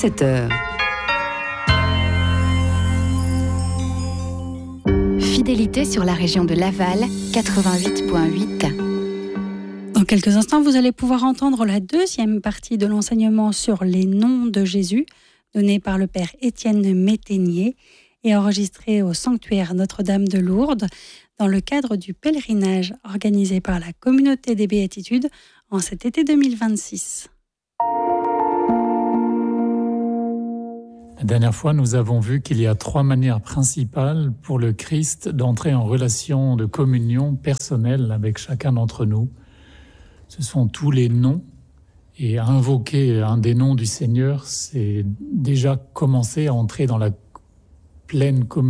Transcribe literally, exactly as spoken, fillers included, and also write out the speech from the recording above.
sept heures. Fidélité sur la région de Laval, quatre-vingt-huit virgule huit. Dans quelques instants, vous allez pouvoir entendre la deuxième partie de l'enseignement sur les noms de Jésus, donné par le père Étienne Métainier et enregistré au sanctuaire Notre-Dame de Lourdes dans le cadre du pèlerinage organisé par la communauté des Béatitudes en cet été deux mille vingt-six. La dernière fois, nous avons vu qu'il y a trois manières principales pour le Christ d'entrer en relation de communion personnelle avec chacun d'entre nous. Ce sont tous les noms, et invoquer un des noms du Seigneur, c'est déjà commencer à entrer dans la pleine communion